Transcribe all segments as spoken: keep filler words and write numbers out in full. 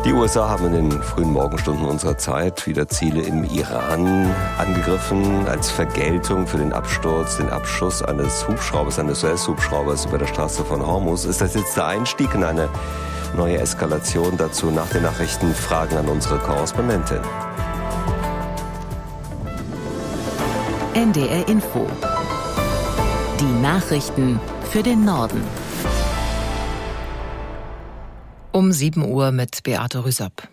Die U S A haben in den frühen Morgenstunden unserer Zeit wieder Ziele im Iran angegriffen, als Vergeltung für den Absturz, den Abschuss eines Hubschraubers, eines U S-Hubschraubers über der Straße von Hormuz. Ist das jetzt der Einstieg in eine neue Eskalation? Dazu nach den Nachrichten Fragen an unsere Korrespondentin. N D R Info. Die Nachrichten für den Norden. Um sieben Uhr mit Beate Rüsop.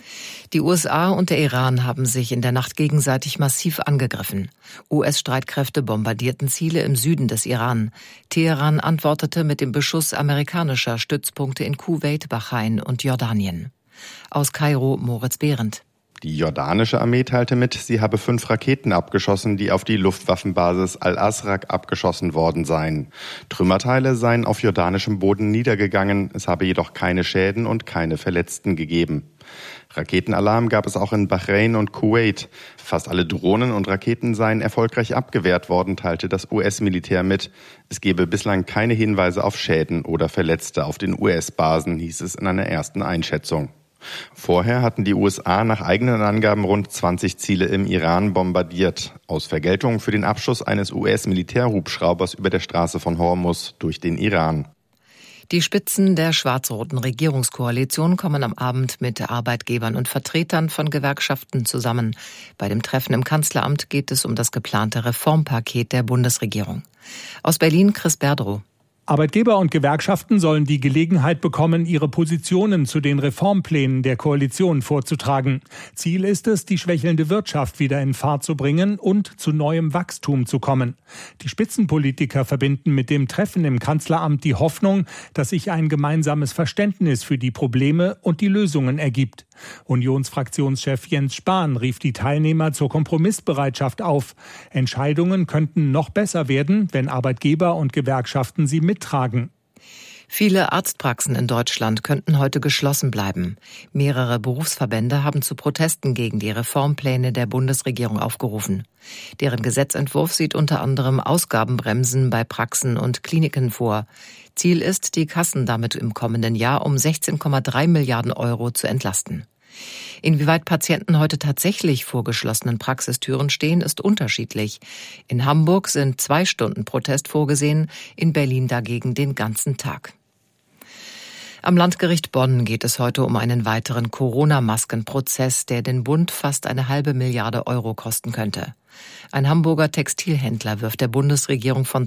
Die U S A und der Iran haben sich in der Nacht gegenseitig massiv angegriffen. U S-Streitkräfte bombardierten Ziele im Süden des Iran. Teheran antwortete mit dem Beschuss amerikanischer Stützpunkte in Kuwait, Bahrain und Jordanien. Aus Kairo Moritz Behrendt. Die jordanische Armee teilte mit, sie habe fünf Raketen abgeschossen, die auf die Luftwaffenbasis Al-Asraq abgeschossen worden seien. Trümmerteile seien auf jordanischem Boden niedergegangen, es habe jedoch keine Schäden und keine Verletzten gegeben. Raketenalarm gab es auch in Bahrain und Kuwait. Fast alle Drohnen und Raketen seien erfolgreich abgewehrt worden, teilte das U S-Militär mit. Es gebe bislang keine Hinweise auf Schäden oder Verletzte auf den U S-Basen, hieß es in einer ersten Einschätzung. Vorher hatten die U S A nach eigenen Angaben rund zwanzig Ziele im Iran bombardiert, aus Vergeltung für den Abschuss eines U S-Militärhubschraubers über der Straße von Hormuz durch den Iran. Die Spitzen der schwarz-roten Regierungskoalition kommen am Abend mit Arbeitgebern und Vertretern von Gewerkschaften zusammen. Bei dem Treffen im Kanzleramt geht es um das geplante Reformpaket der Bundesregierung. Aus Berlin Chris Berdrow. Arbeitgeber und Gewerkschaften sollen die Gelegenheit bekommen, ihre Positionen zu den Reformplänen der Koalition vorzutragen. Ziel ist es, die schwächelnde Wirtschaft wieder in Fahrt zu bringen und zu neuem Wachstum zu kommen. Die Spitzenpolitiker verbinden mit dem Treffen im Kanzleramt die Hoffnung, dass sich ein gemeinsames Verständnis für die Probleme und die Lösungen ergibt. Unionsfraktionschef Jens Spahn rief die Teilnehmer zur Kompromissbereitschaft auf. Entscheidungen könnten noch besser werden, wenn Arbeitgeber und Gewerkschaften sie mittragen. Viele Arztpraxen in Deutschland könnten heute geschlossen bleiben. Mehrere Berufsverbände haben zu Protesten gegen die Reformpläne der Bundesregierung aufgerufen. Deren Gesetzentwurf sieht unter anderem Ausgabenbremsen bei Praxen und Kliniken vor. Ziel ist, die Kassen damit im kommenden Jahr um sechzehn Komma drei Milliarden Euro zu entlasten. Inwieweit Patienten heute tatsächlich vor geschlossenen Praxistüren stehen, ist unterschiedlich. In Hamburg sind zwei Stunden Protest vorgesehen, in Berlin dagegen den ganzen Tag. Am Landgericht Bonn geht es heute um einen weiteren Corona-Maskenprozess, der den Bund fast eine halbe Milliarde Euro kosten könnte. Ein Hamburger Textilhändler wirft der Bundesregierung von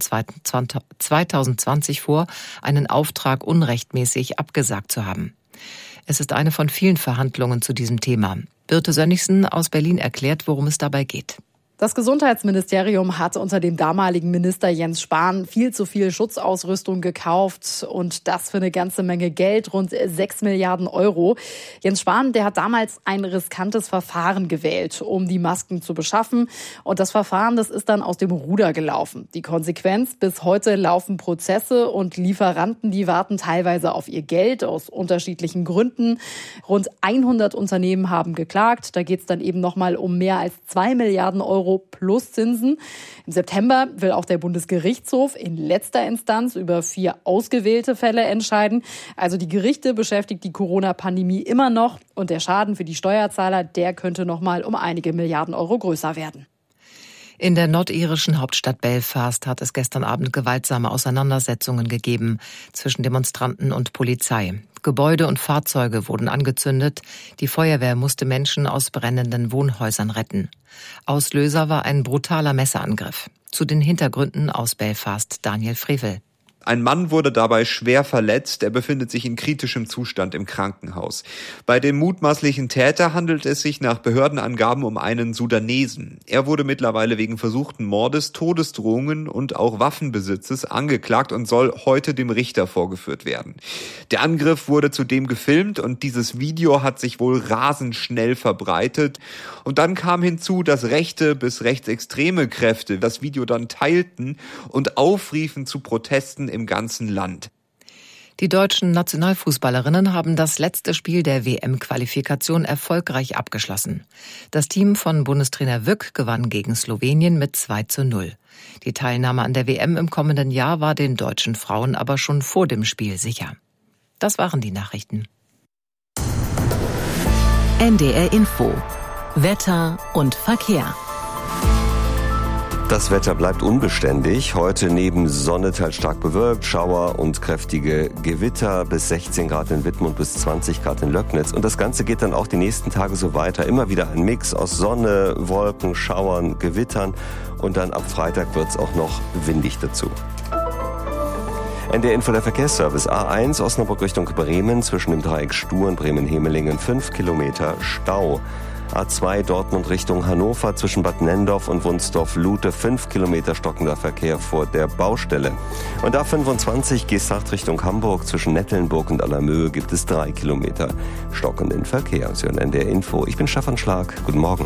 zwanzig zwanzig vor, einen Auftrag unrechtmäßig abgesagt zu haben. Es ist eine von vielen Verhandlungen zu diesem Thema. Birte Sönnigsen aus Berlin erklärt, worum es dabei geht. Das Gesundheitsministerium hat unter dem damaligen Minister Jens Spahn viel zu viel Schutzausrüstung gekauft und das für eine ganze Menge Geld, rund sechs Milliarden Euro. Jens Spahn, der hat damals ein riskantes Verfahren gewählt, um die Masken zu beschaffen. Und das Verfahren, das ist dann aus dem Ruder gelaufen. Die Konsequenz, bis heute laufen Prozesse und Lieferanten, die warten teilweise auf ihr Geld aus unterschiedlichen Gründen. Rund hundert Unternehmen haben geklagt. Da geht es dann eben nochmal um mehr als zwei Milliarden Euro plus Zinsen. Im September will auch der Bundesgerichtshof in letzter Instanz über vier ausgewählte Fälle entscheiden. Also die Gerichte beschäftigt die Corona-Pandemie immer noch und der Schaden für die Steuerzahler, der könnte noch mal um einige Milliarden Euro größer werden. In der nordirischen Hauptstadt Belfast hat es gestern Abend gewaltsame Auseinandersetzungen gegeben zwischen Demonstranten und Polizei. Gebäude und Fahrzeuge wurden angezündet. Die Feuerwehr musste Menschen aus brennenden Wohnhäusern retten. Auslöser war ein brutaler Messerangriff. Zu den Hintergründen aus Belfast Daniel Frevel. Ein Mann wurde dabei schwer verletzt. Er befindet sich in kritischem Zustand im Krankenhaus. Bei dem mutmaßlichen Täter handelt es sich nach Behördenangaben um einen Sudanesen. Er wurde mittlerweile wegen versuchten Mordes, Todesdrohungen und auch Waffenbesitzes angeklagt und soll heute dem Richter vorgeführt werden. Der Angriff wurde zudem gefilmt und dieses Video hat sich wohl rasend schnell verbreitet. Und dann kam hinzu, dass rechte bis rechtsextreme Kräfte das Video dann teilten und aufriefen zu Protesten im ganzen Land. Die deutschen Nationalfußballerinnen haben das letzte Spiel der W M-Qualifikation erfolgreich abgeschlossen. Das Team von Bundestrainer Wück gewann gegen Slowenien mit zwei zu null. Die Teilnahme an der W M im kommenden Jahr war den deutschen Frauen aber schon vor dem Spiel sicher. Das waren die Nachrichten. N D R Info. Wetter und Verkehr. Das Wetter bleibt unbeständig. Heute neben Sonne teils stark bewölkt, Schauer und kräftige Gewitter, bis sechzehn Grad in Wittmund, bis zwanzig Grad in Löcknitz. Und das Ganze geht dann auch die nächsten Tage so weiter. Immer wieder ein Mix aus Sonne, Wolken, Schauern, Gewittern. Und dann ab Freitag wird's auch noch windig dazu. N D R Info, der Verkehrsservice. A eins Osnabrück Richtung Bremen, zwischen dem Dreieck Stuhr und Bremen-Hemelingen, fünf Kilometer Stau. A zwei Dortmund Richtung Hannover, zwischen Bad Nendorf und Wunsdorf-Lute, fünf Kilometer stockender Verkehr vor der Baustelle. Und A fünfundzwanzig Geesthacht Richtung Hamburg, zwischen Nettelnburg und Allermöhe gibt es drei Kilometer stockenden Verkehr. Sie hören N D R Info. Ich bin Stefan Schlag. Guten Morgen.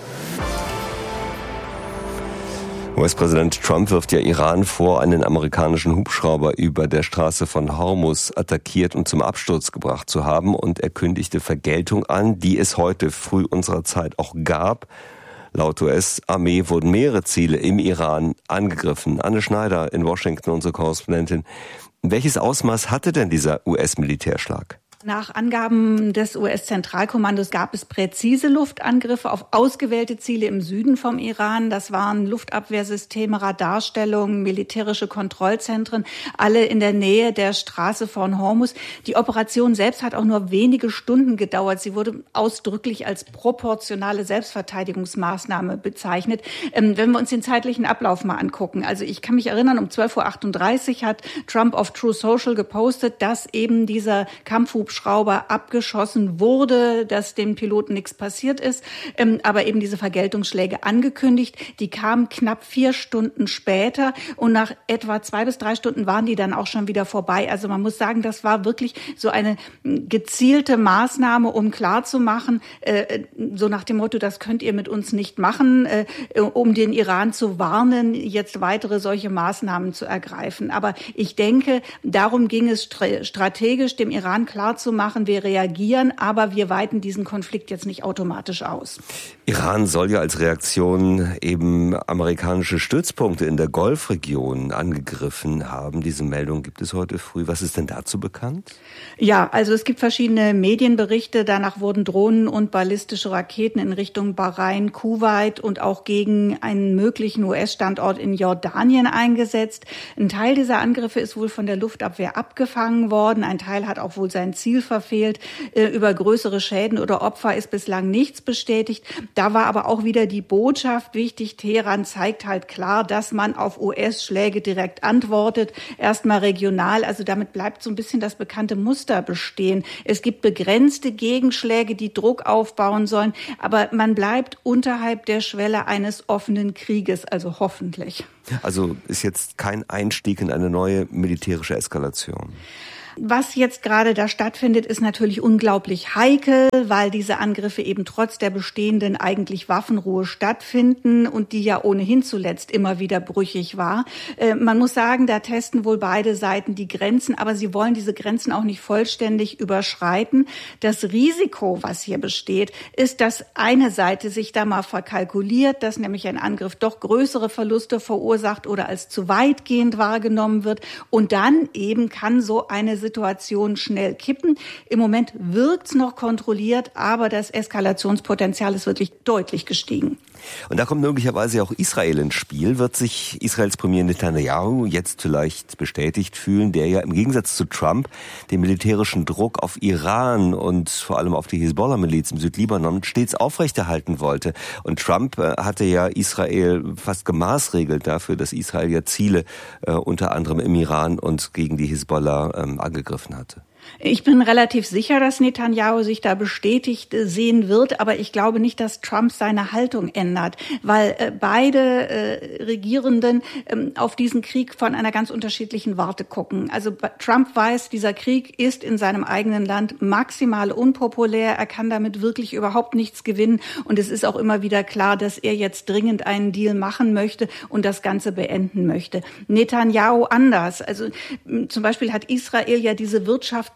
U S-Präsident Trump wirft ja Iran vor, einen amerikanischen Hubschrauber über der Straße von Hormuz attackiert und zum Absturz gebracht zu haben, und er kündigte Vergeltung an, die es heute früh unserer Zeit auch gab. Laut U S-Armee wurden mehrere Ziele im Iran angegriffen. Anne Schneider in Washington, unsere Korrespondentin. Welches Ausmaß hatte denn dieser U S-Militärschlag? Nach Angaben des U S-Zentralkommandos gab es präzise Luftangriffe auf ausgewählte Ziele im Süden vom Iran. Das waren Luftabwehrsysteme, Radarstellungen, militärische Kontrollzentren, alle in der Nähe der Straße von Hormuz. Die Operation selbst hat auch nur wenige Stunden gedauert. Sie wurde ausdrücklich als proportionale Selbstverteidigungsmaßnahme bezeichnet. Ähm, wenn wir uns den zeitlichen Ablauf mal angucken. Also ich kann mich erinnern, um zwölf Uhr achtunddreißig hat Trump auf True Social gepostet, dass eben dieser Kampfhubschrauber Hubschrauber abgeschossen wurde, dass dem Piloten nichts passiert ist, ähm, aber eben diese Vergeltungsschläge angekündigt. Die kamen knapp vier Stunden später und nach etwa zwei bis drei Stunden waren die dann auch schon wieder vorbei. Also man muss sagen, das war wirklich so eine gezielte Maßnahme, um klarzumachen, äh, so nach dem Motto, das könnt ihr mit uns nicht machen, äh, um den Iran zu warnen, jetzt weitere solche Maßnahmen zu ergreifen. Aber ich denke, darum ging es strategisch, dem Iran klar zu machen, wir reagieren, aber wir weiten diesen Konflikt jetzt nicht automatisch aus. Iran soll ja als Reaktion eben amerikanische Stützpunkte in der Golfregion angegriffen haben. Diese Meldung gibt es heute früh. Was ist denn dazu bekannt? Ja, also es gibt verschiedene Medienberichte. Danach wurden Drohnen und ballistische Raketen in Richtung Bahrain, Kuwait und auch gegen einen möglichen U S-Standort in Jordanien eingesetzt. Ein Teil dieser Angriffe ist wohl von der Luftabwehr abgefangen worden. Ein Teil hat auch wohl sein Ziel verfehlt. Über größere Schäden oder Opfer ist bislang nichts bestätigt. Da war aber auch wieder die Botschaft wichtig. Teheran zeigt halt klar, dass man auf U S-Schläge direkt antwortet. Erstmal regional. Also damit bleibt so ein bisschen das bekannte Muster bestehen. Es gibt begrenzte Gegenschläge, die Druck aufbauen sollen. Aber man bleibt unterhalb der Schwelle eines offenen Krieges. Also hoffentlich. Also ist jetzt kein Einstieg in eine neue militärische Eskalation. Was jetzt gerade da stattfindet, ist natürlich unglaublich heikel, weil diese Angriffe eben trotz der bestehenden eigentlich Waffenruhe stattfinden und die ja ohnehin zuletzt immer wieder brüchig war. Äh, man muss sagen, da testen wohl beide Seiten die Grenzen, aber sie wollen diese Grenzen auch nicht vollständig überschreiten. Das Risiko, was hier besteht, ist, dass eine Seite sich da mal verkalkuliert, dass nämlich ein Angriff doch größere Verluste verursacht oder als zu weitgehend wahrgenommen wird, und dann eben kann so eine Situation schnell kippen. Im Moment wirkt's noch kontrolliert, aber das Eskalationspotenzial ist wirklich deutlich gestiegen. Und da kommt möglicherweise auch Israel ins Spiel. Wird sich Israels Premier Netanyahu jetzt vielleicht bestätigt fühlen, der ja im Gegensatz zu Trump den militärischen Druck auf Iran und vor allem auf die Hisbollah-Miliz im Südlibanon stets aufrechterhalten wollte? Und Trump äh, hatte ja Israel fast gemaßregelt dafür, dass Israel ja Ziele äh, unter anderem im Iran und gegen die Hisbollah ähm, angegriffen hatte. Ich bin relativ sicher, dass Netanyahu sich da bestätigt sehen wird, aber ich glaube nicht, dass Trump seine Haltung ändert, weil äh, beide äh, Regierenden äh, auf diesen Krieg von einer ganz unterschiedlichen Warte gucken. Also Trump weiß, dieser Krieg ist in seinem eigenen Land maximal unpopulär, er kann damit wirklich überhaupt nichts gewinnen, und es ist auch immer wieder klar, dass er jetzt dringend einen Deal machen möchte und das Ganze beenden möchte. Netanyahu anders. Also zum Beispiel hat Israel ja diese Wirtschaft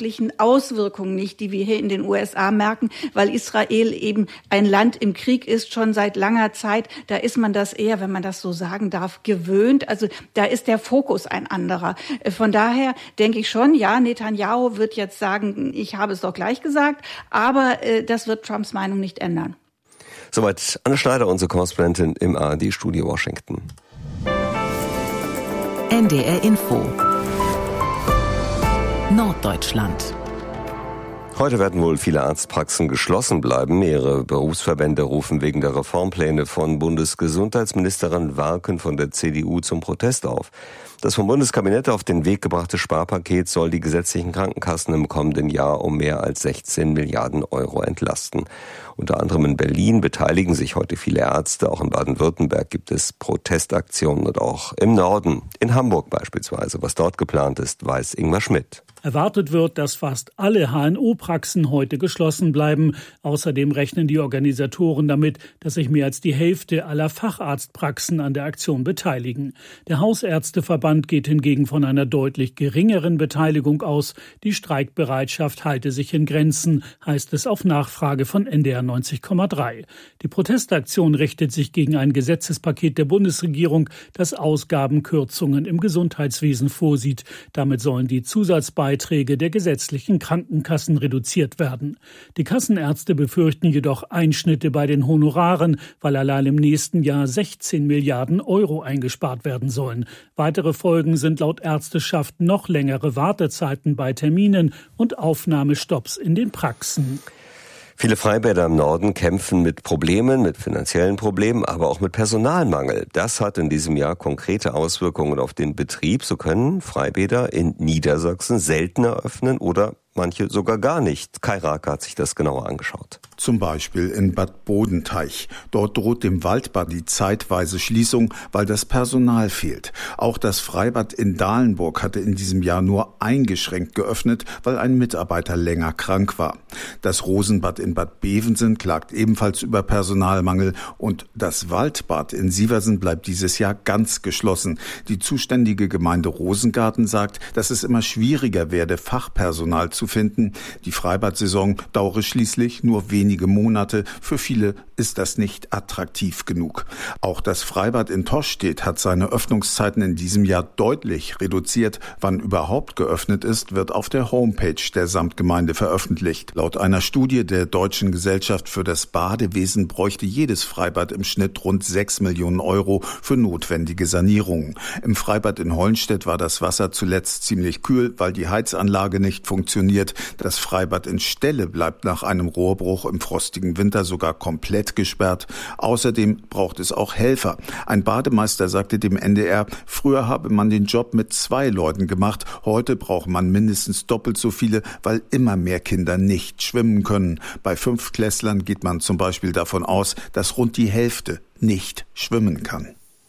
wirtschaftlichen Auswirkungen nicht, die wir hier in den U S A merken, weil Israel eben ein Land im Krieg ist, schon seit langer Zeit. Da ist man das eher, wenn man das so sagen darf, gewöhnt. Also da ist der Fokus ein anderer. Von daher denke ich schon, ja, Netanyahu wird jetzt sagen, ich habe es doch gleich gesagt, aber äh, das wird Trumps Meinung nicht ändern. Soweit Anne Schneider, unsere Korrespondentin im A R D-Studio Washington. N D R Info Norddeutschland. Heute werden wohl viele Arztpraxen geschlossen bleiben. Mehrere Berufsverbände rufen wegen der Reformpläne von Bundesgesundheitsministerin Warken von der C D U zum Protest auf. Das vom Bundeskabinett auf den Weg gebrachte Sparpaket soll die gesetzlichen Krankenkassen im kommenden Jahr um mehr als sechzehn Milliarden Euro entlasten. Unter anderem in Berlin beteiligen sich heute viele Ärzte. Auch in Baden-Württemberg gibt es Protestaktionen und auch im Norden, in Hamburg beispielsweise. Was dort geplant ist, weiß Ingmar Schmidt. Erwartet wird, dass fast alle H N O-Praxen heute geschlossen bleiben. Außerdem rechnen die Organisatoren damit, dass sich mehr als die Hälfte aller Facharztpraxen an der Aktion beteiligen. Der Hausärzteverband geht hingegen von einer deutlich geringeren Beteiligung aus. Die Streikbereitschaft halte sich in Grenzen, heißt es auf Nachfrage von N D R neunzig Komma drei. Die Protestaktion richtet sich gegen ein Gesetzespaket der Bundesregierung, das Ausgabenkürzungen im Gesundheitswesen vorsieht. Damit sollen die Zusatzbeiträge Beiträge der gesetzlichen Krankenkassen reduziert werden. Die Kassenärzte befürchten jedoch Einschnitte bei den Honoraren, weil allein im nächsten Jahr sechzehn Milliarden Euro eingespart werden sollen. Weitere Folgen sind laut Ärzteschaft noch längere Wartezeiten bei Terminen und Aufnahmestopps in den Praxen. Viele Freibäder im Norden kämpfen mit Problemen, mit finanziellen Problemen, aber auch mit Personalmangel. Das hat in diesem Jahr konkrete Auswirkungen auf den Betrieb. So können Freibäder in Niedersachsen seltener öffnen oder manche sogar gar nicht. Kai Rake hat sich das genauer angeschaut. Zum Beispiel in Bad Bodenteich. Dort droht dem Waldbad die zeitweise Schließung, weil das Personal fehlt. Auch das Freibad in Dahlenburg hatte in diesem Jahr nur eingeschränkt geöffnet, weil ein Mitarbeiter länger krank war. Das Rosenbad in Bad Bevensen klagt ebenfalls über Personalmangel und das Waldbad in Sieversen bleibt dieses Jahr ganz geschlossen. Die zuständige Gemeinde Rosengarten sagt, dass es immer schwieriger werde, Fachpersonal zu finden. Die Freibad-Saison dauere schließlich nur wenige Monate. Für viele ist das nicht attraktiv genug. Auch das Freibad in Toschstedt hat seine Öffnungszeiten in diesem Jahr deutlich reduziert. Wann überhaupt geöffnet ist, wird auf der Homepage der Samtgemeinde veröffentlicht. Laut einer Studie der Deutschen Gesellschaft für das Badewesen bräuchte jedes Freibad im Schnitt rund sechs Millionen Euro für notwendige Sanierungen. Im Freibad in Hollenstedt war das Wasser zuletzt ziemlich kühl, weil die Heizanlage nicht funktioniert. Das Freibad in Stelle bleibt nach einem Rohrbruch im frostigen Winter sogar komplett gesperrt. Außerdem braucht es auch Helfer. Ein Bademeister sagte dem N D R, früher habe man den Job mit zwei Leuten gemacht. Heute braucht man mindestens doppelt so viele, weil immer mehr Kinder nicht schwimmen können. Bei Fünftklässlern geht man zum Beispiel davon aus, dass rund die Hälfte nicht schwimmen kann.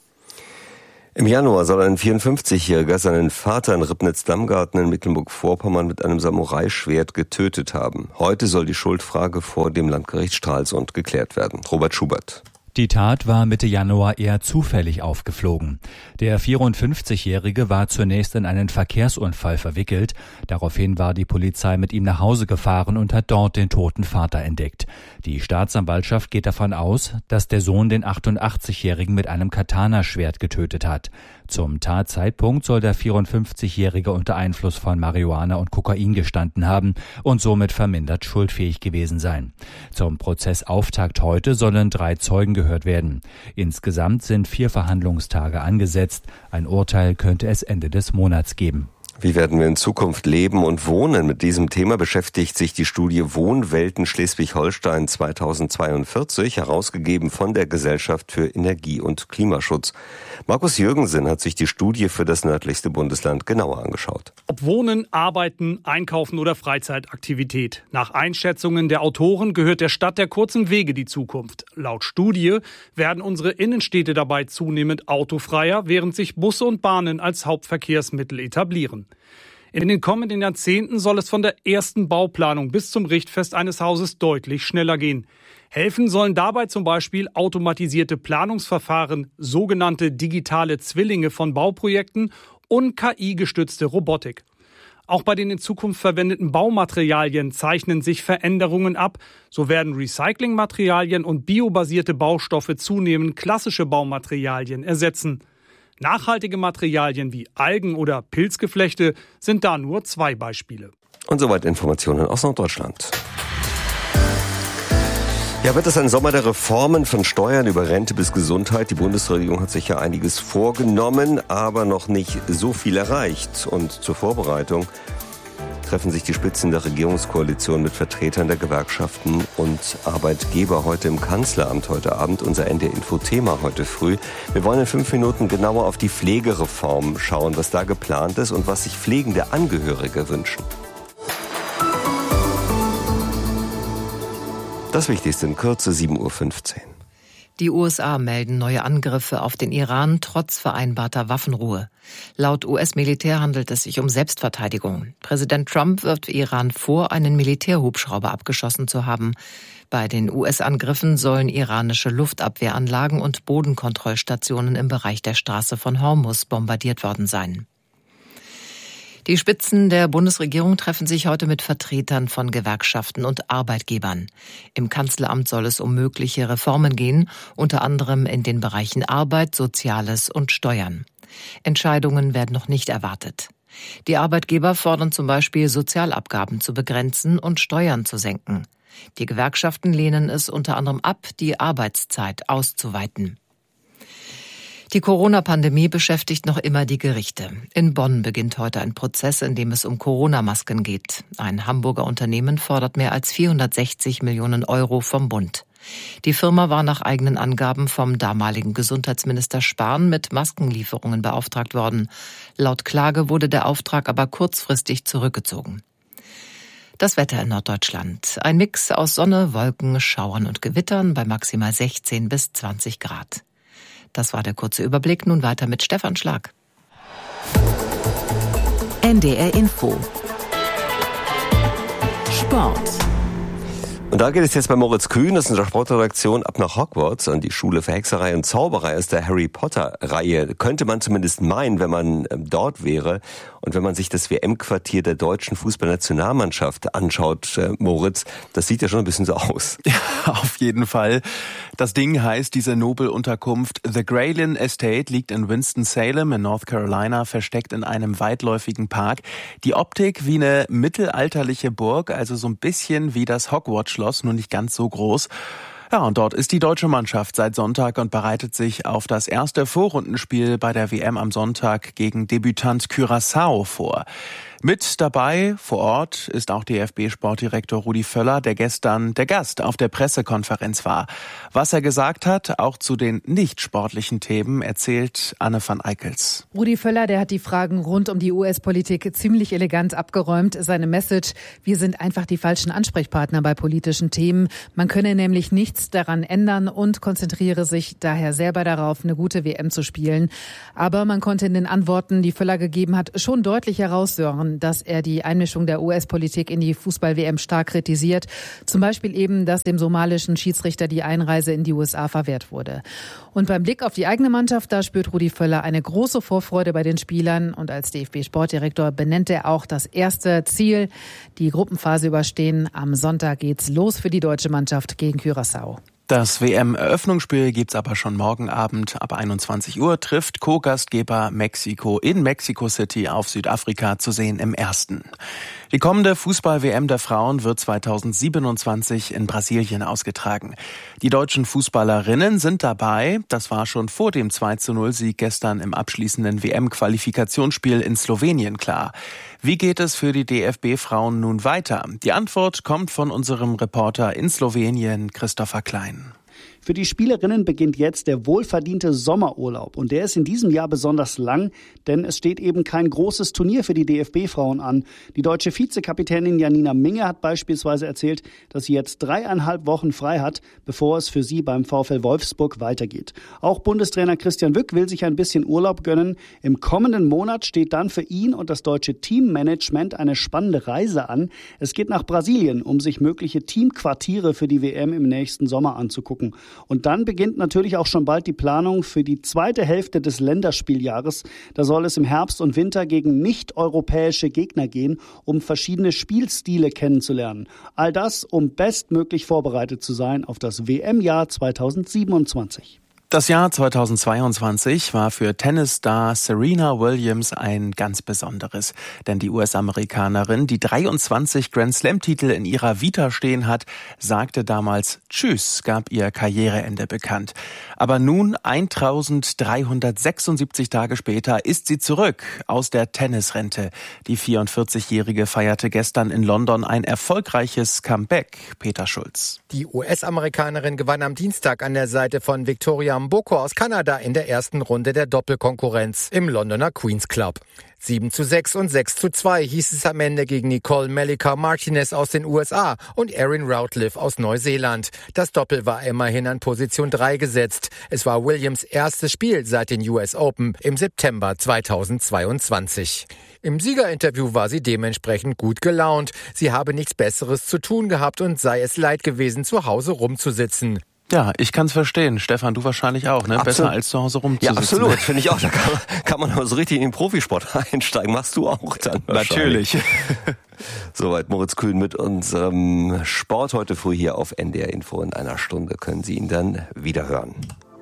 Im Januar soll ein vierundfünfzigjähriger seinen Vater in Ribnitz-Dammgarten in Mecklenburg-Vorpommern mit einem Samurai-Schwert getötet haben. Heute soll die Schuldfrage vor dem Landgericht Stralsund geklärt werden. Robert Schubert. Die Tat war Mitte Januar eher zufällig aufgeflogen. Der vierundfünfzigjährige war zunächst in einen Verkehrsunfall verwickelt. Daraufhin war die Polizei mit ihm nach Hause gefahren und hat dort den toten Vater entdeckt. Die Staatsanwaltschaft geht davon aus, dass der Sohn den achtundachtzigjährigen mit einem Katana-Schwert getötet hat. Zum Tatzeitpunkt soll der vierundfünfzigjährige unter Einfluss von Marihuana und Kokain gestanden haben und somit vermindert schuldfähig gewesen sein. Zum Prozessauftakt heute sollen drei Zeugen gehört werden. Insgesamt sind vier Verhandlungstage angesetzt. Ein Urteil könnte es Ende des Monats geben. Wie werden wir in Zukunft leben und wohnen? Mit diesem Thema beschäftigt sich die Studie Wohnwelten Schleswig-Holstein zweitausendzweiundvierzig, herausgegeben von der Gesellschaft für Energie- und Klimaschutz. Markus Jürgensen hat sich die Studie für das nördlichste Bundesland genauer angeschaut. Ob Wohnen, Arbeiten, Einkaufen oder Freizeitaktivität. Nach Einschätzungen der Autoren gehört der Stadt der kurzen Wege die Zukunft. Laut Studie werden unsere Innenstädte dabei zunehmend autofreier, während sich Busse und Bahnen als Hauptverkehrsmittel etablieren. In den kommenden Jahrzehnten soll es von der ersten Bauplanung bis zum Richtfest eines Hauses deutlich schneller gehen. Helfen sollen dabei zum Beispiel automatisierte Planungsverfahren, sogenannte digitale Zwillinge von Bauprojekten und K I-gestützte Robotik. Auch bei den in Zukunft verwendeten Baumaterialien zeichnen sich Veränderungen ab. So werden Recyclingmaterialien und biobasierte Baustoffe zunehmend klassische Baumaterialien ersetzen. Nachhaltige Materialien wie Algen- oder Pilzgeflechte sind da nur zwei Beispiele. Und soweit Informationen aus Norddeutschland. Ja, wird es ein Sommer der Reformen von Steuern über Rente bis Gesundheit? Die Bundesregierung hat sich ja einiges vorgenommen, aber noch nicht so viel erreicht. Und zur Vorbereitung treffen sich die Spitzen der Regierungskoalition mit Vertretern der Gewerkschaften und Arbeitgeber heute im Kanzleramt heute Abend. Unser N D R-Info-Thema heute früh. Wir wollen in fünf Minuten genauer auf die Pflegereform schauen, was da geplant ist und was sich pflegende Angehörige wünschen. Das Wichtigste in Kürze, sieben Uhr fünfzehn. Die U S A melden neue Angriffe auf den Iran trotz vereinbarter Waffenruhe. Laut U S-Militär handelt es sich um Selbstverteidigung. Präsident Trump wirft Iran vor, einen Militärhubschrauber abgeschossen zu haben. Bei den U S-Angriffen sollen iranische Luftabwehranlagen und Bodenkontrollstationen im Bereich der Straße von Hormuz bombardiert worden sein. Die Spitzen der Bundesregierung treffen sich heute mit Vertretern von Gewerkschaften und Arbeitgebern. Im Kanzleramt soll es um mögliche Reformen gehen, unter anderem in den Bereichen Arbeit, Soziales und Steuern. Entscheidungen werden noch nicht erwartet. Die Arbeitgeber fordern zum Beispiel, Sozialabgaben zu begrenzen und Steuern zu senken. Die Gewerkschaften lehnen es unter anderem ab, die Arbeitszeit auszuweiten. Die Corona-Pandemie beschäftigt noch immer die Gerichte. In Bonn beginnt heute ein Prozess, in dem es um Corona-Masken geht. Ein Hamburger Unternehmen fordert mehr als vierhundertsechzig Millionen Euro vom Bund. Die Firma war nach eigenen Angaben vom damaligen Gesundheitsminister Spahn mit Maskenlieferungen beauftragt worden. Laut Klage wurde der Auftrag aber kurzfristig zurückgezogen. Das Wetter in Norddeutschland. Ein Mix aus Sonne, Wolken, Schauern und Gewittern bei maximal sechzehn bis zwanzig Grad. Das war der kurze Überblick. Nun weiter mit Stefan Schlag. N D R Info. Sport. Und da geht es jetzt bei Moritz Kühn, das ist unsere Sportredaktion, ab nach Hogwarts, an die Schule für Hexerei und Zauberei aus der Harry Potter-Reihe. Könnte man zumindest meinen, wenn man dort wäre. Und wenn man sich das W M-Quartier der deutschen Fußballnationalmannschaft anschaut, äh, Moritz, das sieht ja schon ein bisschen so aus. Ja, auf jeden Fall. Das Ding heißt, diese Nobelunterkunft The Graylin Estate liegt in Winston-Salem in North Carolina, versteckt in einem weitläufigen Park. Die Optik wie eine mittelalterliche Burg, also so ein bisschen wie das Hogwarts-Schloss, nur nicht ganz so groß. Ja, und dort ist die deutsche Mannschaft seit Sonntag und bereitet sich auf das erste Vorrundenspiel bei der W M am Sonntag gegen Debütant Curaçao vor. Mit dabei vor Ort ist auch D F B-Sportdirektor Rudi Völler, der gestern der Gast auf der Pressekonferenz war. Was er gesagt hat, auch zu den nicht sportlichen Themen, erzählt Anne van Eickels. Rudi Völler, der hat die Fragen rund um die U S-Politik ziemlich elegant abgeräumt. Seine Message: Wir sind einfach die falschen Ansprechpartner bei politischen Themen. Man könne nämlich nichts daran ändern und konzentriere sich daher selber darauf, eine gute W M zu spielen. Aber man konnte in den Antworten, die Völler gegeben hat, schon deutlich heraushören, dass er die Einmischung der U S-Politik in die Fußball-W M stark kritisiert. Zum Beispiel eben, dass dem somalischen Schiedsrichter die Einreise in die U S A verwehrt wurde. Und beim Blick auf die eigene Mannschaft, da spürt Rudi Völler eine große Vorfreude bei den Spielern. Und als D F B-Sportdirektor benennt er auch das erste Ziel: die Gruppenphase überstehen. Am Sonntag geht's los für die deutsche Mannschaft gegen Curaçao. Das W M-Eröffnungsspiel gibt's aber schon morgen Abend ab einundzwanzig Uhr, trifft Co-Gastgeber Mexiko in Mexico City auf Südafrika, zu sehen im ersten. Die kommende Fußball-W M der Frauen wird zweitausendsiebenundzwanzig in Brasilien ausgetragen. Die deutschen Fußballerinnen sind dabei. Das war schon vor dem zwei zu null Sieg gestern im abschließenden W M-Qualifikationsspiel in Slowenien klar. Wie geht es für die D F B-Frauen nun weiter? Die Antwort kommt von unserem Reporter in Slowenien, Christopher Klein. Für die Spielerinnen beginnt jetzt der wohlverdiente Sommerurlaub. Und der ist in diesem Jahr besonders lang, denn es steht eben kein großes Turnier für die D F B-Frauen an. Die deutsche Vizekapitänin Janina Minge hat beispielsweise erzählt, dass sie jetzt dreieinhalb Wochen frei hat, bevor es für sie beim VfL Wolfsburg weitergeht. Auch Bundestrainer Christian Wück will sich ein bisschen Urlaub gönnen. Im kommenden Monat steht dann für ihn und das deutsche Teammanagement eine spannende Reise an. Es geht nach Brasilien, um sich mögliche Teamquartiere für die W M im nächsten Sommer anzugucken. Und dann beginnt natürlich auch schon bald die Planung für die zweite Hälfte des Länderspieljahres. Da soll es im Herbst und Winter gegen nicht-europäische Gegner gehen, um verschiedene Spielstile kennenzulernen. All das, um bestmöglich vorbereitet zu sein auf das W M-Jahr zweitausendsiebenundzwanzig. Das Jahr zweitausendzweiundzwanzig war für Tennisstar Serena Williams ein ganz besonderes. Denn die U S-Amerikanerin, die dreiundzwanzig Grand-Slam-Titel in ihrer Vita stehen hat, sagte damals Tschüss, gab ihr Karriereende bekannt. Aber nun, eintausenddreihundertsechsundsiebzig Tage später, ist sie zurück aus der Tennisrente. Die vierundvierzigjährige feierte gestern in London ein erfolgreiches Comeback. Peter Schulz. Die U S-Amerikanerin gewann am Dienstag an der Seite von Victoria Mboko aus Kanada in der ersten Runde der Doppelkonkurrenz im Londoner Queen's Club. sieben zu sechs und sechs zu zwei hieß es am Ende gegen Nicole Melika Martinez aus den U S A und Erin Routliffe aus Neuseeland. Das Doppel war immerhin an Position drei gesetzt. Es war Williams' erstes Spiel seit den U S Open im September zweitausendzweiundzwanzig. Im Siegerinterview war sie dementsprechend gut gelaunt. Sie habe nichts Besseres zu tun gehabt und sei es leid gewesen, zu Hause rumzusitzen. Ja, ich kann's verstehen. Stefan, du wahrscheinlich auch, ne? Absolut. Besser als zu Hause rumzusitzen. Ja, absolut, finde ich auch. Da kann man, kann man aber so richtig in den Profisport einsteigen. Machst du auch dann Natürlich. Soweit Moritz Kühn mit unserem Sport heute früh hier auf N D R Info. In einer Stunde können Sie ihn dann wieder hören.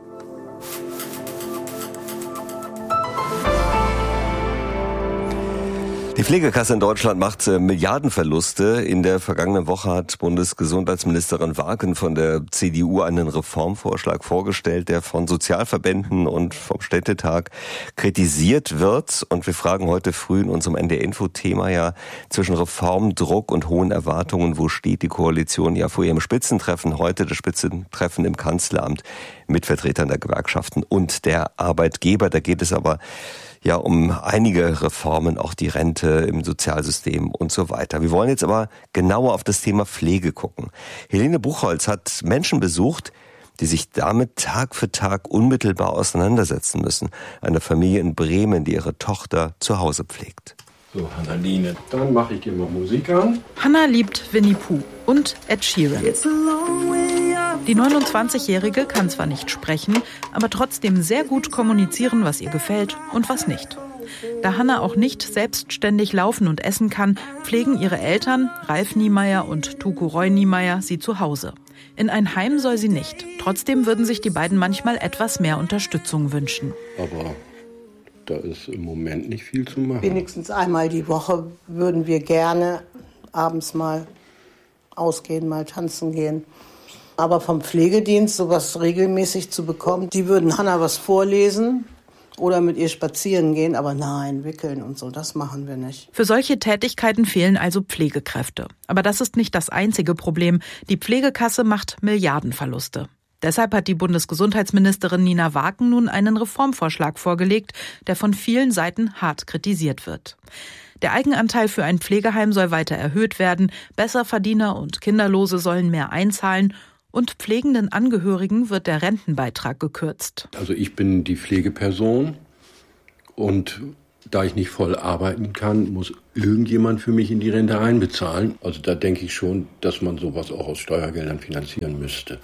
Die Pflegekasse in Deutschland macht äh, Milliardenverluste. In der vergangenen Woche hat Bundesgesundheitsministerin Wagen von der C D U einen Reformvorschlag vorgestellt, der von Sozialverbänden und vom Städtetag kritisiert wird. Und wir fragen heute früh in unserem N D R-Info-Thema ja zwischen Reformdruck und hohen Erwartungen, wo steht die Koalition ja vor ihrem Spitzentreffen heute, das Spitzentreffen im Kanzleramt mit Vertretern der Gewerkschaften und der Arbeitgeber. Da geht es aber ja um einige Reformen, auch die Rente im Sozialsystem und so weiter. Wir wollen jetzt aber genauer auf das Thema Pflege gucken. Helene Buchholz hat Menschen besucht, die sich damit Tag für Tag unmittelbar auseinandersetzen müssen. Eine Familie in Bremen, die ihre Tochter zu Hause pflegt. So, Hannaline, dann mache ich dir mal Musik an. Hannah liebt Winnie Pooh und Ed Sheeran. Die neunundzwanzigjährige kann zwar nicht sprechen, aber trotzdem sehr gut kommunizieren, was ihr gefällt und was nicht. Da Hannah auch nicht selbstständig laufen und essen kann, pflegen ihre Eltern, Ralf Niemeyer und Tuku Roy Niemeyer, sie zu Hause. In ein Heim soll sie nicht. Trotzdem würden sich die beiden manchmal etwas mehr Unterstützung wünschen. Aber da ist im Moment nicht viel zu machen. Wenigstens einmal die Woche würden wir gerne abends mal ausgehen, mal tanzen gehen. Aber vom Pflegedienst sowas regelmäßig zu bekommen, die würden Hannah was vorlesen oder mit ihr spazieren gehen, aber nein, wickeln und so, das machen wir nicht. Für solche Tätigkeiten fehlen also Pflegekräfte. Aber das ist nicht das einzige Problem. Die Pflegekasse macht Milliardenverluste. Deshalb hat die Bundesgesundheitsministerin Nina Wagen nun einen Reformvorschlag vorgelegt, der von vielen Seiten hart kritisiert wird. Der Eigenanteil für ein Pflegeheim soll weiter erhöht werden, Besserverdiener und Kinderlose sollen mehr einzahlen und pflegenden Angehörigen wird der Rentenbeitrag gekürzt. Also ich bin die Pflegeperson und da ich nicht voll arbeiten kann, muss irgendjemand für mich in die Rente einbezahlen. Also da denke ich schon, dass man sowas auch aus Steuergeldern finanzieren müsste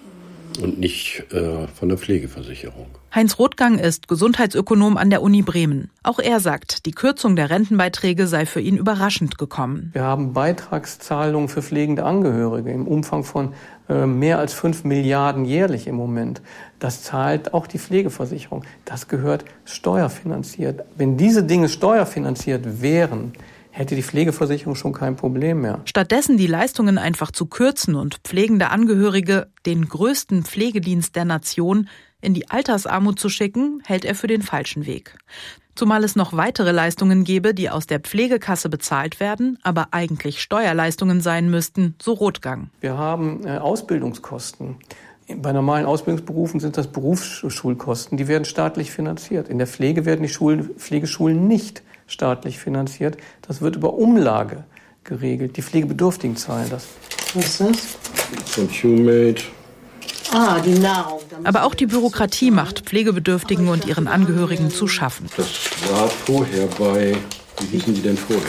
und nicht äh, von der Pflegeversicherung. Heinz Rothgang ist Gesundheitsökonom an der Uni Bremen. Auch er sagt, die Kürzung der Rentenbeiträge sei für ihn überraschend gekommen. Wir haben Beitragszahlungen für pflegende Angehörige im Umfang von äh, mehr als fünf Milliarden jährlich im Moment. Das zahlt auch die Pflegeversicherung. Das gehört steuerfinanziert. Wenn diese Dinge steuerfinanziert wären, hätte die Pflegeversicherung schon kein Problem mehr. Stattdessen die Leistungen einfach zu kürzen und pflegende Angehörige, den größten Pflegedienst der Nation, in die Altersarmut zu schicken, hält er für den falschen Weg. Zumal es noch weitere Leistungen gäbe, die aus der Pflegekasse bezahlt werden, aber eigentlich Steuerleistungen sein müssten, so Rothgang. Wir haben äh, Ausbildungskosten. Bei normalen Ausbildungsberufen sind das Berufsschulkosten, die werden staatlich finanziert. In der Pflege werden die Schulen, Pflegeschulen nicht staatlich finanziert. Das wird über Umlage geregelt. Die Pflegebedürftigen zahlen das. Was ist das? Von Humate. Ah, die Nahrung. Aber auch die Bürokratie macht Pflegebedürftigen und ihren Angehörigen zu schaffen. Das war vorher bei, wie hießen die denn vorher?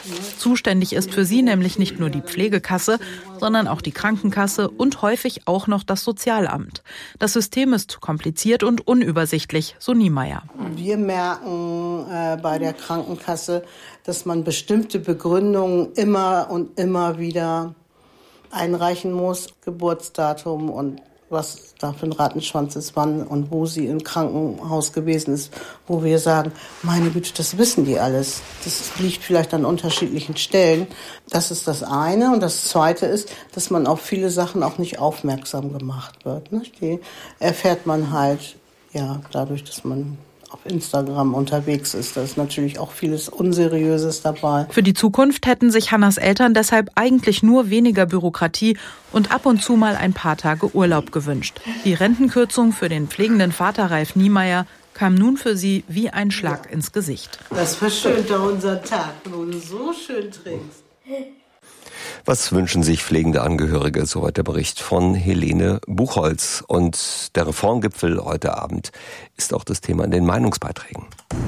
Zuständig ist für sie nämlich nicht nur die Pflegekasse, sondern auch die Krankenkasse und häufig auch noch das Sozialamt. Das System ist kompliziert und unübersichtlich, so Niemeyer. Wir merken äh, bei der Krankenkasse, dass man bestimmte Begründungen immer und immer wieder einreichen muss. Geburtsdatum und was da für ein Rattenschwanz ist, wann und wo sie im Krankenhaus gewesen ist, wo wir sagen, meine Güte, das wissen die alles. Das liegt vielleicht an unterschiedlichen Stellen. Das ist das eine. Und das zweite ist, dass man auf viele Sachen auch nicht aufmerksam gemacht wird. Die erfährt man halt ja dadurch, dass man auf Instagram unterwegs ist. Da ist natürlich auch vieles Unseriöses dabei. Für die Zukunft hätten sich Hannas Eltern deshalb eigentlich nur weniger Bürokratie und ab und zu mal ein paar Tage Urlaub gewünscht. Die Rentenkürzung für den pflegenden Vater Ralf Niemeyer kam nun für sie wie ein Schlag ins Gesicht. Das verschönt doch unseren Tag, wo du so schön trinkst. Was wünschen sich pflegende Angehörige? Soweit der Bericht von Helene Buchholz. Und der Reformgipfel heute Abend ist auch das Thema in den Meinungsbeiträgen.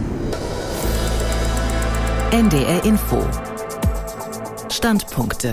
N D R Info. Standpunkte.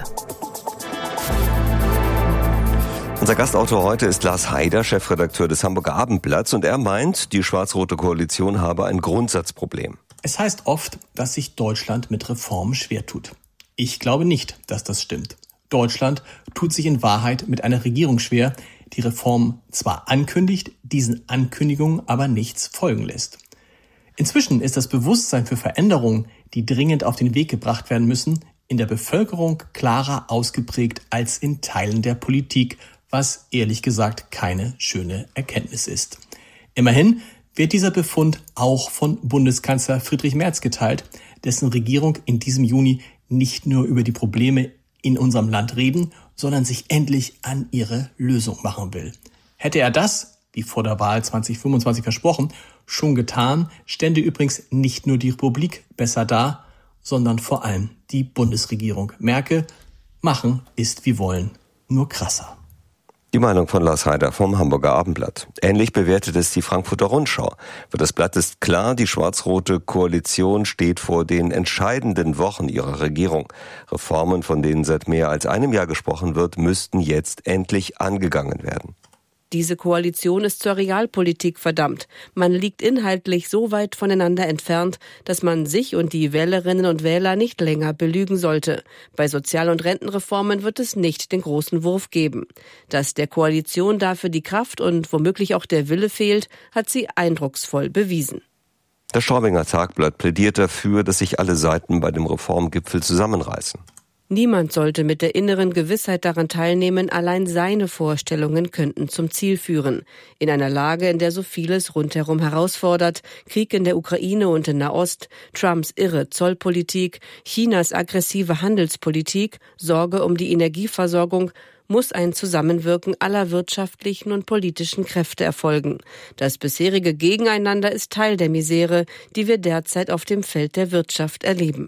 Unser Gastautor heute ist Lars Haider, Chefredakteur des Hamburger Abendblatts. Und er meint, die schwarz-rote Koalition habe ein Grundsatzproblem. Es heißt oft, dass sich Deutschland mit Reformen schwer tut. Ich glaube nicht, dass das stimmt. Deutschland tut sich in Wahrheit mit einer Regierung schwer, die Reformen zwar ankündigt, diesen Ankündigungen aber nichts folgen lässt. Inzwischen ist das Bewusstsein für Veränderungen, die dringend auf den Weg gebracht werden müssen, in der Bevölkerung klarer ausgeprägt als in Teilen der Politik, was ehrlich gesagt keine schöne Erkenntnis ist. Immerhin wird dieser Befund auch von Bundeskanzler Friedrich Merz geteilt, dessen Regierung in diesem Juni nicht nur über die Probleme in unserem Land reden, sondern sich endlich an ihre Lösung machen will. Hätte er das, wie vor der Wahl zwanzig fünfundzwanzig versprochen, schon getan, stände übrigens nicht nur die Republik besser da, sondern vor allem die Bundesregierung. Merke, machen ist wie wollen, nur krasser. Die Meinung von Lars Haider vom Hamburger Abendblatt. Ähnlich bewertet es die Frankfurter Rundschau. Für das Blatt ist klar, die schwarz-rote Koalition steht vor den entscheidenden Wochen ihrer Regierung. Reformen, von denen seit mehr als einem Jahr gesprochen wird, müssten jetzt endlich angegangen werden. Diese Koalition ist zur Realpolitik verdammt. Man liegt inhaltlich so weit voneinander entfernt, dass man sich und die Wählerinnen und Wähler nicht länger belügen sollte. Bei Sozial- und Rentenreformen wird es nicht den großen Wurf geben. Dass der Koalition dafür die Kraft und womöglich auch der Wille fehlt, hat sie eindrucksvoll bewiesen. Das Straubinger Tagblatt plädiert dafür, dass sich alle Seiten bei dem Reformgipfel zusammenreißen. Niemand sollte mit der inneren Gewissheit daran teilnehmen, allein seine Vorstellungen könnten zum Ziel führen. In einer Lage, in der so vieles rundherum herausfordert, Krieg in der Ukraine und in Nahost, Trumps irre Zollpolitik, Chinas aggressive Handelspolitik, Sorge um die Energieversorgung, muss ein Zusammenwirken aller wirtschaftlichen und politischen Kräfte erfolgen. Das bisherige Gegeneinander ist Teil der Misere, die wir derzeit auf dem Feld der Wirtschaft erleben.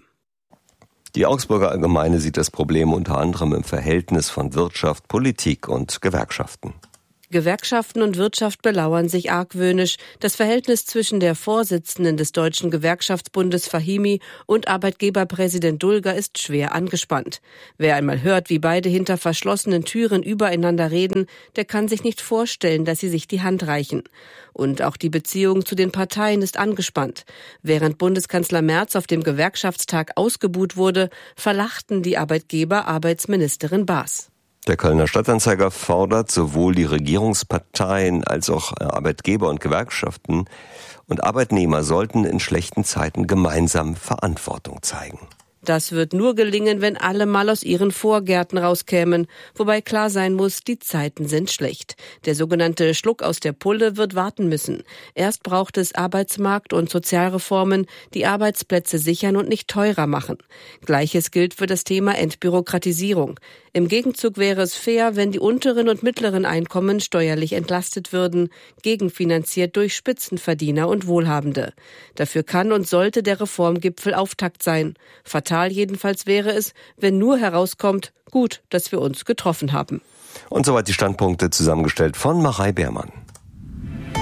Die Augsburger Allgemeine sieht das Problem unter anderem im Verhältnis von Wirtschaft, Politik und Gewerkschaften. Gewerkschaften und Wirtschaft belauern sich argwöhnisch. Das Verhältnis zwischen der Vorsitzenden des Deutschen Gewerkschaftsbundes Fahimi und Arbeitgeberpräsident Dulger ist schwer angespannt. Wer einmal hört, wie beide hinter verschlossenen Türen übereinander reden, der kann sich nicht vorstellen, dass sie sich die Hand reichen. Und auch die Beziehung zu den Parteien ist angespannt. Während Bundeskanzler Merz auf dem Gewerkschaftstag ausgebuht wurde, verlachten die Arbeitgeber Arbeitsministerin Baas. Der Kölner Stadtanzeiger fordert, sowohl die Regierungsparteien als auch Arbeitgeber und Gewerkschaften und Arbeitnehmer sollten in schlechten Zeiten gemeinsam Verantwortung zeigen. Das wird nur gelingen, wenn alle mal aus ihren Vorgärten rauskämen, wobei klar sein muss, die Zeiten sind schlecht. Der sogenannte Schluck aus der Pulle wird warten müssen. Erst braucht es Arbeitsmarkt- und Sozialreformen, die Arbeitsplätze sichern und nicht teurer machen. Gleiches gilt für das Thema Entbürokratisierung. Im Gegenzug wäre es fair, wenn die unteren und mittleren Einkommen steuerlich entlastet würden, gegenfinanziert durch Spitzenverdiener und Wohlhabende. Dafür kann und sollte der Reformgipfel Auftakt sein. Fatal jedenfalls wäre es, wenn nur herauskommt, gut, dass wir uns getroffen haben. Und soweit die Standpunkte zusammengestellt von Marei Beermann.